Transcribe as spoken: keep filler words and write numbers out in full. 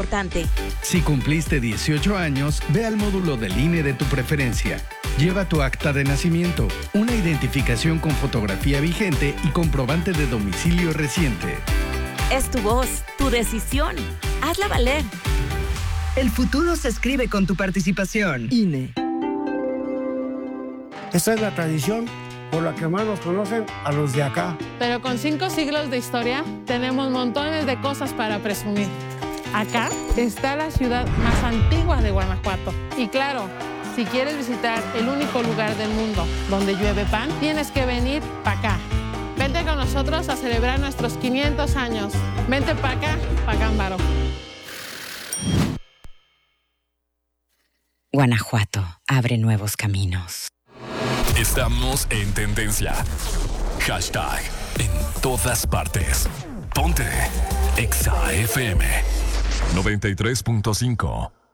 importante. Si cumpliste dieciocho años, ve al módulo del I N E de tu preferencia. Lleva tu acta de nacimiento, una identificación con fotografía vigente y comprobante de domicilio reciente. Es tu voz, tu decisión. Hazla valer. El futuro se escribe con tu participación. I N E. Esta es la tradición por la que más nos conocen a los de acá. Pero con cinco siglos de historia, tenemos montones de cosas para presumir. Acá está la ciudad más antigua de Guanajuato. Y claro, si quieres visitar el único lugar del mundo donde llueve pan, tienes que venir para acá. Vente con nosotros a celebrar nuestros quinientos años. Vente para acá, pa' Gámbaro. Guanajuato abre nuevos caminos. Estamos en tendencia. Hashtag en todas partes. Ponte Exa F M noventa y tres punto cinco.